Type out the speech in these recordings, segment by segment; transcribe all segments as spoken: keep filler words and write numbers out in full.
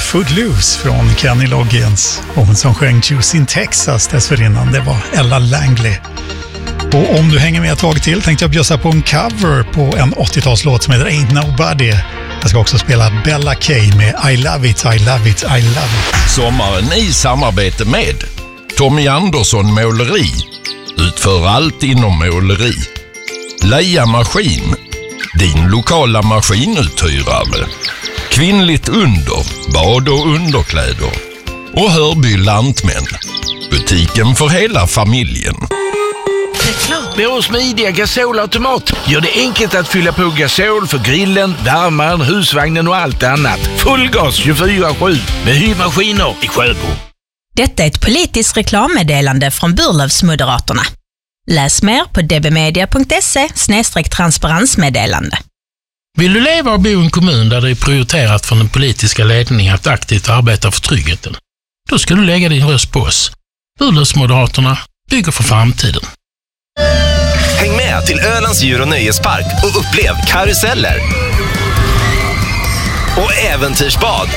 Footloose från Kenny Loggins. Och hon som sjöng Juice in Texas dessförinnan, det var Ella Langley. Och om du hänger med ett tag till tänkte jag bjussa på en cover på en åttiotalslåt som heter Ain't Nobody. Jag ska också spela Bella K med I Love It, I Love It, I Love It. Sommaren i samarbete med Tommy Andersson Måleri. Utför allt inom måleri. Leia Maskin. Din lokala maskinuthyrare. Kvinnligt under, bad och underkläder. Och Hörby Lantmän. Butiken för hela familjen. Med vår smidiga gasolautomat gör det enkelt att fylla på gasol för grillen, värmaren, husvagnen och allt annat. Fullgas tjugofyra sju med hyrmaskiner i Sjöbo. Detta är ett politiskt reklammeddelande från Burlövsmoderaterna. Läs mer på dbmedia punkt se snedstreck transparensmeddelande. Vill du leva och bo i en kommun där det är prioriterat från den politiska ledningen att aktivt arbeta för tryggheten? Då ska du lägga din röst på oss. Burlövsmoderaterna bygger för framtiden. Häng med till Ölands djur- och nöjespark och upplev karuseller och äventyrsbad.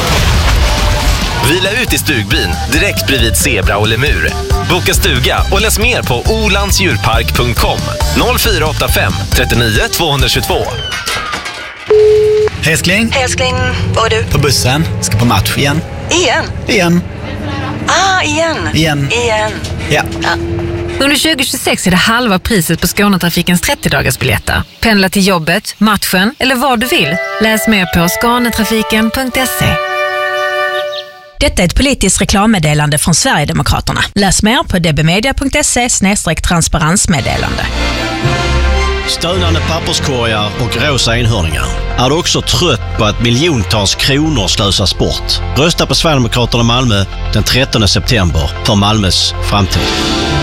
Vila ut i stugbyn direkt bredvid zebra och lemur. Boka stuga och läs mer på olandsdjurpark punkt com noll fyra åtta fem trettionio tvåhundratjugotvå. Älskling. Älskling, vad är du? På bussen. Ska på match igen. Igen? Igen. Ah, igen. Igen. Igen. Ja. ja. Under tjugo tjugosex är det halva priset på Skånetrafikens trettio-dagarsbiljetter. Pendla till jobbet, matchen eller vad du vill. Läs mer på skånetrafiken punkt se. Detta är ett politiskt reklammeddelande från Sverigedemokraterna. Läs mer på dbmedia punkt se snedstreck transparensmeddelande. Stönande papperskorgar och rosa enhörningar. Är du också trött på att miljontals kronor slösas bort? Rösta på Sverigedemokraterna Malmö den trettonde september för Malmös framtid.